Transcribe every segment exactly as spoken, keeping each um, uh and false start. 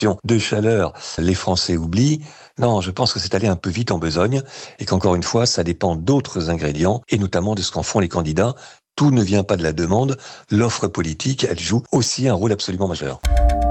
de chaleur, les Français oublient. Non, je pense que c'est allé un peu vite en besogne et qu'encore une fois, ça dépend d'autres ingrédients et notamment de ce qu'en font les candidats. Tout ne vient pas de la demande. L'offre politique, elle joue aussi un rôle absolument majeur.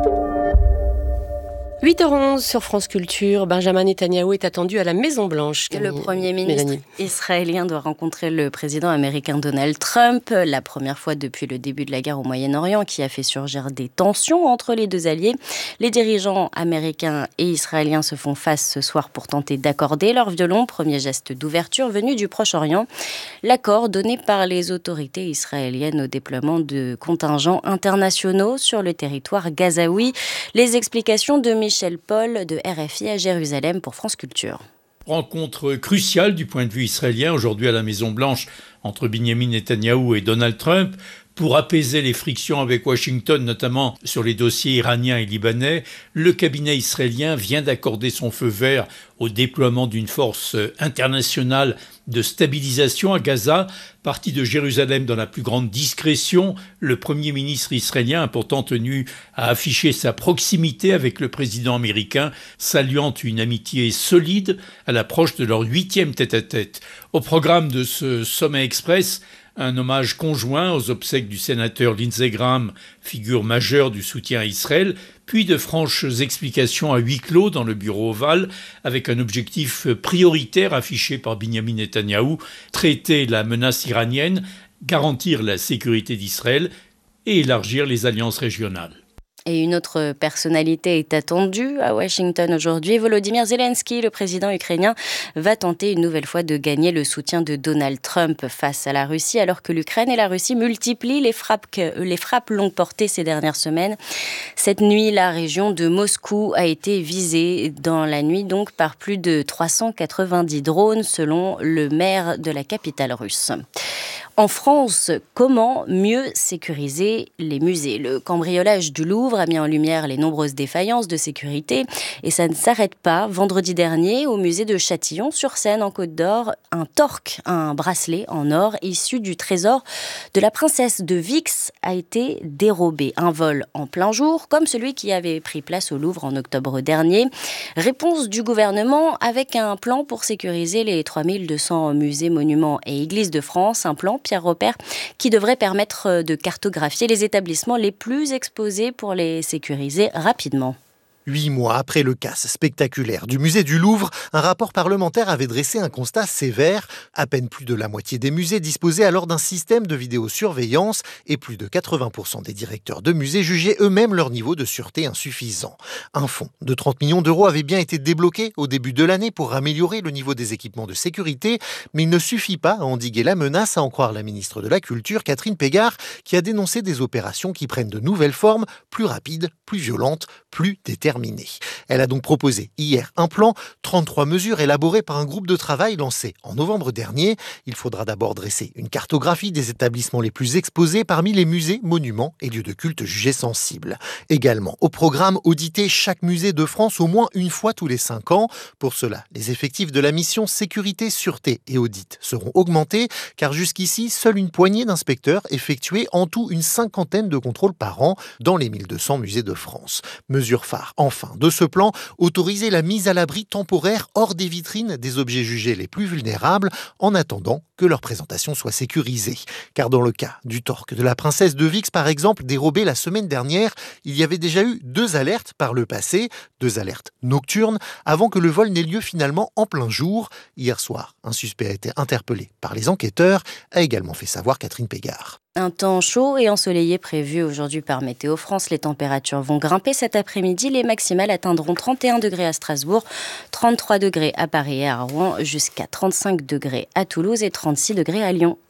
huit heures onze sur France Culture, Benjamin Netanyahou est attendu à la Maison-Blanche. Le Premier ministre Mélanie. israélien doit rencontrer le président américain Donald Trump, la première fois depuis le début de la guerre au Moyen-Orient qui a fait surgir des tensions entre les deux alliés. Les dirigeants américains et israéliens se font face ce soir pour tenter d'accorder leur violon, premier geste d'ouverture venu du Proche-Orient. L'accord donné par les autorités israéliennes au déploiement de contingents internationaux sur le territoire gazaoui. Les explications de Michel Paul de R F I à Jérusalem pour France Culture. Rencontre cruciale du point de vue israélien aujourd'hui à la Maison-Blanche entre Benjamin Netanyahou et Donald Trump pour apaiser les frictions avec Washington, notamment sur les dossiers iraniens et libanais. Le cabinet israélien vient d'accorder son feu vert au déploiement d'une force internationale de stabilisation à Gaza, parti de Jérusalem dans la plus grande discrétion. Le Premier ministre israélien a pourtant tenu à afficher sa proximité avec le président américain, saluant une amitié solide à l'approche de leur huitième tête-à-tête. Au programme de ce sommet express, un hommage conjoint aux obsèques du sénateur Lindsey Graham, figure majeure du soutien à Israël, puis de franches explications à huis clos dans le bureau ovale, avec un objectif prioritaire affiché par Benjamin Netanyahou, traiter la menace iranienne, garantir la sécurité d'Israël et élargir les alliances régionales. Et une autre personnalité est attendue à Washington aujourd'hui. Volodymyr Zelensky, le président ukrainien, va tenter une nouvelle fois de gagner le soutien de Donald Trump face à la Russie, alors que l'Ukraine et la Russie multiplient les frappes, les frappes longue portée ces dernières semaines. Cette nuit, la région de Moscou a été visée dans la nuit donc par plus de trois cent quatre-vingt-dix drones, selon le maire de la capitale russe. En France, comment mieux sécuriser les musées ? Le cambriolage du Louvre a mis en lumière les nombreuses défaillances de sécurité et ça ne s'arrête pas. Vendredi dernier, au musée de Châtillon-sur-Seine en Côte d'Or, un torque, un bracelet en or issu du trésor de la princesse de Vix a été dérobé. Un vol en plein jour, comme celui qui avait pris place au Louvre en octobre dernier. Réponse du gouvernement avec un plan pour sécuriser les trois mille deux cents musées, monuments et églises de France. Un plan, Pierre Robert, qui devrait permettre de cartographier les établissements les plus exposés pour les sécuriser rapidement. Huit mois après le casse spectaculaire du musée du Louvre, un rapport parlementaire avait dressé un constat sévère. À peine plus de la moitié des musées disposaient alors d'un système de vidéosurveillance et plus de quatre-vingts pour cent des directeurs de musées jugeaient eux-mêmes leur niveau de sûreté insuffisant. Un fonds de trente millions d'euros avait bien été débloqué au début de l'année pour améliorer le niveau des équipements de sécurité, mais il ne suffit pas à endiguer la menace, à en croire la ministre de la Culture, Catherine Pégard, qui a dénoncé des opérations qui prennent de nouvelles formes, plus rapides, plus violentes, plus déterminées. Elle a donc proposé hier un plan, trente-trois mesures élaborées par un groupe de travail lancé en novembre dernier. Il faudra d'abord dresser une cartographie des établissements les plus exposés parmi les musées, monuments et lieux de culte jugés sensibles. Également au programme, auditer chaque musée de France au moins une fois tous les cinq ans. Pour cela, les effectifs de la mission sécurité, sûreté et audit seront augmentés, car jusqu'ici, seule une poignée d'inspecteurs effectuaient en tout une cinquantaine de contrôles par an dans les mille deux cents musées de France. Mesure phare, enfin, de ce plan, autoriser la mise à l'abri temporaire hors des vitrines des objets jugés les plus vulnérables en attendant que leur présentation soit sécurisée. Car dans le cas du torque de la princesse de Vix, par exemple, dérobé la semaine dernière, il y avait déjà eu deux alertes par le passé, deux alertes nocturnes, avant que le vol n'ait lieu finalement en plein jour. Hier soir, un suspect a été interpellé par les enquêteurs, a également fait savoir Catherine Pégard. Un temps chaud et ensoleillé prévu aujourd'hui par Météo France. Les températures vont grimper cet après-midi. Les maximales atteindront trente et un degrés à Strasbourg, trente-trois degrés à Paris et à Rouen, jusqu'à trente-cinq degrés à Toulouse et trente-six degrés à Lyon.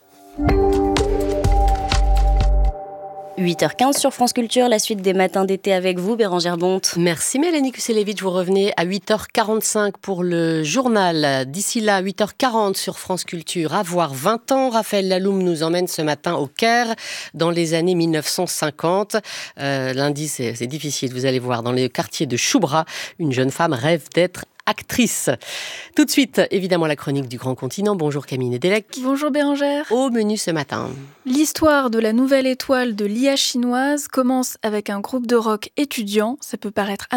huit heures quinze sur France Culture, la suite des matins d'été avec vous, Bérangère Bonte. Merci Mélanie Kuselevitch, vous revenez à huit heures quarante-cinq pour le journal. D'ici là, huit heures quarante sur France Culture, avoir vingt ans, Raphaël Laloum nous emmène ce matin au Caire, dans les années mille neuf cent cinquante. Euh, lundi, c'est, c'est difficile, vous allez voir, dans le quartier de Choubra, une jeune femme rêve d'être actrice. Tout de suite, évidemment, la chronique du Grand Continent. Bonjour Camille Nedelec. Bonjour Bérangère. Au menu ce matin. L'histoire de la nouvelle étoile de l'I A chinoise commence avec un groupe de rock étudiant. Ça peut paraître